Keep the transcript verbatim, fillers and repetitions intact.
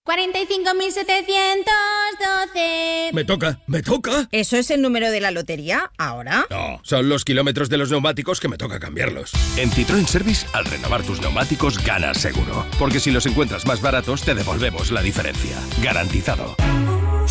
cuarenta y cinco mil setecientos doce. Me toca, me toca. ¿Eso es el número de la lotería ahora? No, son los kilómetros de los neumáticos que me toca cambiarlos. En Citroën Service, al renovar tus neumáticos, ganas seguro. Porque si los encuentras más baratos, te devolvemos la diferencia. Garantizado.